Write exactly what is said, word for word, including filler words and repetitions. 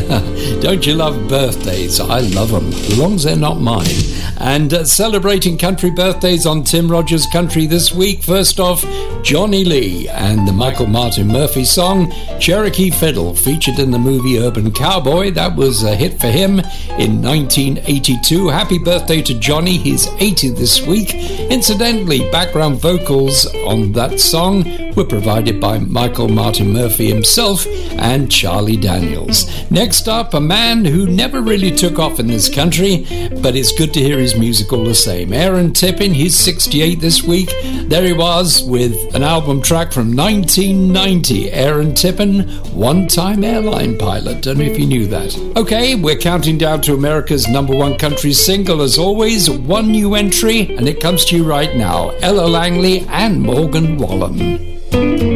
Don't you love birthdays? I love them, as long as they're not mine. And uh, celebrating country birthdays on Tim Rogers Country this week. First off, Johnny Lee and the Michael Martin Murphey song Cherokee Fiddle, featured in the movie Urban Cowboy. That was a hit for him in nineteen eighty-two. Happy birthday to Johnny, he's eighty this week. Incidentally, background vocals on that song were provided by Michael Martin Murphey himself and Charlie Daniels. Next up, a man who never really took off in this country, but it's good to hear his music all the same. Aaron Tippin, he's sixty-eight this week. There he was with an album track from nineteen ninety. Aaron Tippin, one-time airline pilot. Don't know if you knew that. Okay, we're counting down to America's number one country single as always. One new entry, and it comes to you right now. Ella Langley and Morgan Wallen.